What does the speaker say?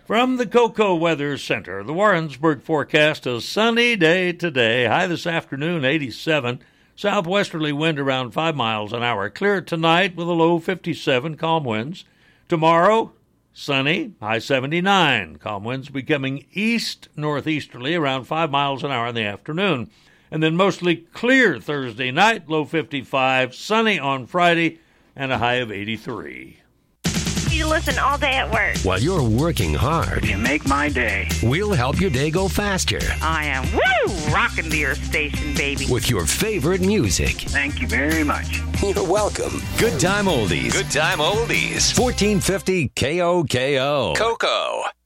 From the Cocoa Weather Center, the Warrensburg forecast, a sunny day today. High this afternoon, 87. Southwesterly wind around 5 miles an hour. Clear tonight with a low 57, calm winds. Tomorrow, sunny, high 79. Calm winds becoming east-northeasterly around 5 miles an hour in the afternoon. And then mostly clear Thursday night, low 55. Sunny on Friday, and a high of 83. You listen all day at work. While you're working hard, You make my day. we'll help your day go faster I am rocking to your station, baby. with your favorite music. Thank you very much. You're welcome. Good Time Oldies. Good Time Oldies. 1450 KOKO. Coco.